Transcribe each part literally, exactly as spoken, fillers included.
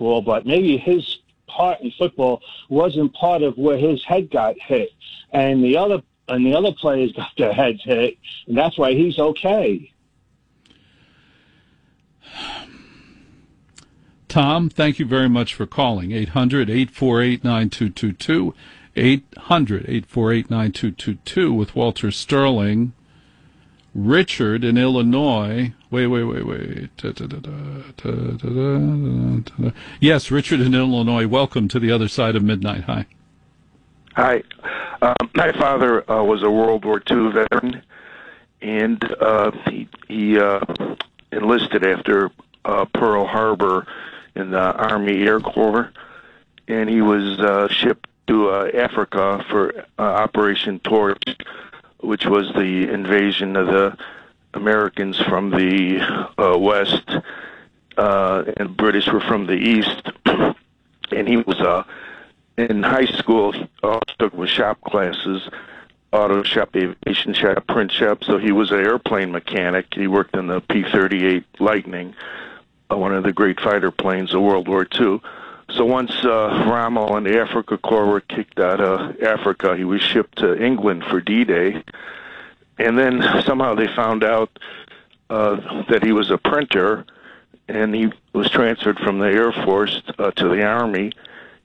football, but maybe his part in football wasn't part of where his head got hit, and the other and the other players got their heads hit, and that's why he's okay. Tom, thank you very much for calling. eight hundred, eight four eight, nine two two two, eight hundred, eight four eight, nine two two two with Walter Sterling. Richard in Illinois. Wait, wait, wait, wait. Da, da, da, da, da, da, da. Yes, Richard in Illinois. Welcome to the other side of midnight. Hi. Hi. Uh, my father uh, was a World War Two veteran, and uh, he, he uh, enlisted after uh, Pearl Harbor in the Army Air Corps, and he was uh, shipped to uh, Africa for uh, Operation Torch, which was the invasion of the Americans from the uh, west, uh, and British were from the east. And he was uh, in high school. He also took was shop classes, auto shop, aviation shop, print shop. So he was an airplane mechanic. He worked in the P thirty-eight Lightning, uh, one of the great fighter planes of World War Two. So once uh, Rommel and the Africa Corps were kicked out of Africa, he was shipped to England for D-Day. And then somehow they found out uh, that he was a printer, and he was transferred from the Air Force uh, to the Army.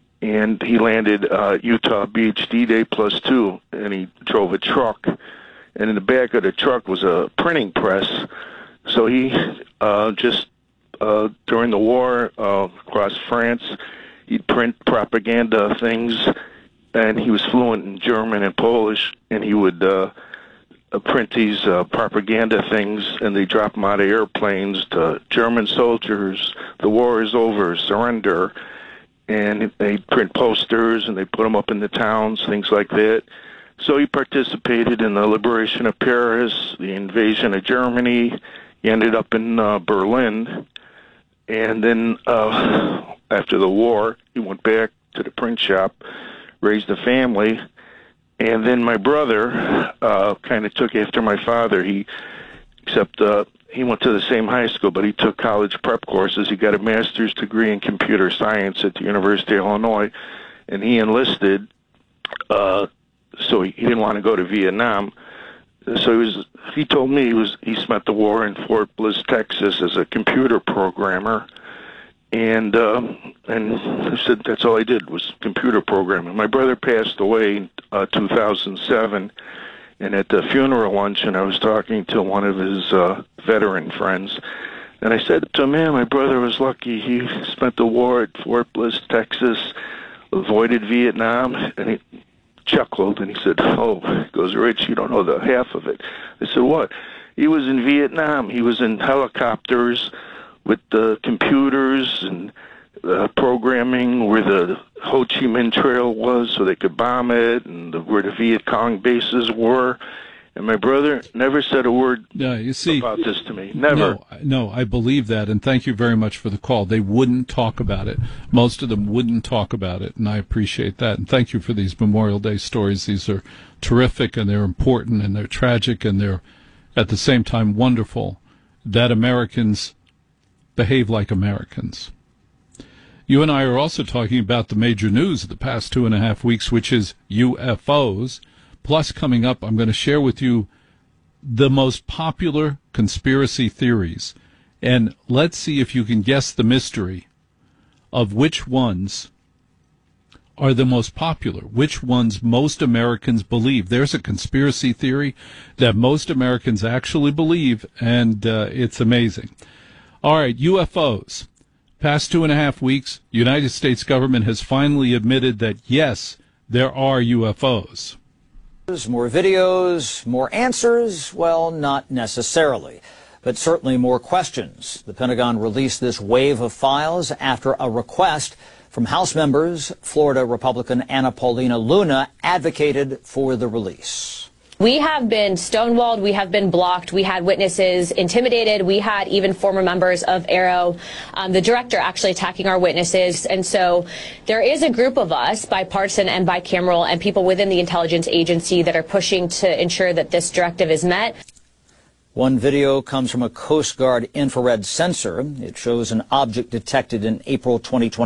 And he landed uh, Utah Beach D-Day plus two, and he drove a truck. And in the back of the truck was a printing press. So he uh, just, uh, during the war uh, across France, he'd print propaganda things, and he was fluent in German and Polish, and he would uh, print these uh, propaganda things, and they drop them out of airplanes to German soldiers, the war is over, surrender, and they print posters, and they put them up in the towns, things like that. So he participated in the liberation of Paris, the invasion of Germany. He ended up in uh, Berlin, and then uh, after the war, he went back to the print shop, raised a family, and then my brother uh, kind of took after my father. He, except uh, he went to the same high school, but he took college prep courses. He got a master's degree in computer science at the University of Illinois, and he enlisted. Uh, so he, he didn't want to go to Vietnam. So he was. He told me he was. He spent the war in Fort Bliss, Texas, as a computer programmer, and uh, and he said that's all I did was computer programming. My brother passed away in uh, two thousand seven, and at the funeral luncheon, I was talking to one of his uh, veteran friends, and I said to him, "Man, my brother was lucky. He spent the war at Fort Bliss, Texas, avoided Vietnam," and he chuckled, and he said, "Oh," he goes, "Rich, you don't know the half of it." I said, "What?" He was in Vietnam. He was in helicopters with the computers and uh, programming where the Ho Chi Minh Trail was so they could bomb it, and the, where the Viet Cong bases were. And my brother never said a word yeah, you see, about this to me. Never. No, no, I believe that, and thank you very much for the call. They wouldn't talk about it. Most of them wouldn't talk about it, and I appreciate that. And thank you for these Memorial Day stories. These are terrific, and they're important, and they're tragic, and they're, at the same time, wonderful that Americans behave like Americans. You and I are also talking about the major news of the past two and a half weeks, which is U F Os. Plus, coming up, I'm going to share with you the most popular conspiracy theories. And let's see if you can guess the mystery of which ones are the most popular, which ones most Americans believe. There's a conspiracy theory that most Americans actually believe, and uh, it's amazing. All right, U F Os. Past two and a half weeks, United States government has finally admitted that, yes, there are U F Os. More videos, more answers? Well, not necessarily, but certainly more questions. The Pentagon released this wave of files after a request from House members. Florida Republican Anna Paulina Luna advocated for the release. We have been stonewalled. We have been blocked. We had witnesses intimidated. We had even former members of AARO, um, the director, actually attacking our witnesses. And so there is a group of us, bipartisan and bicameral, and people within the intelligence agency that are pushing to ensure that this directive is met. One video comes from a Coast Guard infrared sensor. It shows an object detected in April twenty twenty.